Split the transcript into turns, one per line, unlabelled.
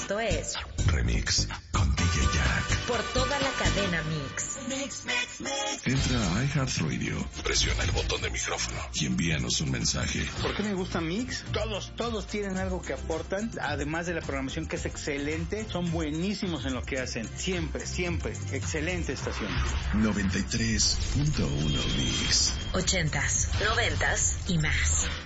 Esto es
Remix con DJ Jack.
Por toda la cadena Mix.
Entra a iHeartRadio, presiona el botón de micrófono y envíanos un mensaje.
¿Por qué me gusta Mix? Todos tienen algo que aportan, además de la programación que es excelente, son buenísimos en lo que hacen. Siempre, excelente estación.
93.1 Mix.
80s, 90s y más.